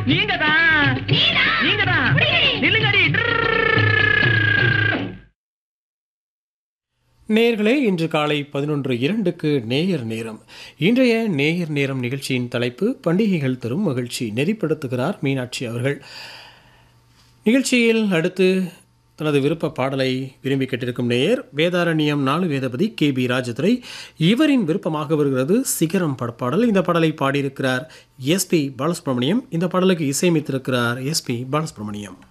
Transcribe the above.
நீங்கதான் நீங்கதான் நில்லுங்கடி. நேயர்களே, இன்று காலை 11:02க்கு நேயர் நேரம். இன்றைய நேயர் நேரம் நிகழ்ச்சியின் தலைப்பு பண்டிகைகள் தரும் மகிழ்ச்சி. நெறிப்படுத்துகிறார் மீனாட்சி அவர்கள். நிகழ்ச்சியில் அடுத்து தனது விருப்ப பாடலை விரும்பி கேட்டிருக்கும் நேயர் வேதாரண்யம் 4 வேதபதி KB ராஜதுரை. இவரின் விருப்பமாக வருகிறது சிகரம் படப்பாடல். இந்த பாடலை பாடியிருக்கிறார் SP பாலசுப்ரமணியம். இந்த பாடலுக்கு இசையமைத்திருக்கிறார் SP பாலசுப்ரமணியம்.